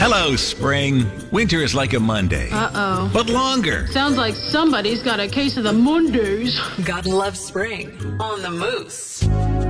Hello, spring. Winter is like a Monday. Uh-oh. But longer. Sounds like somebody's got a case of the Mondays. Gotta love spring on the Moose.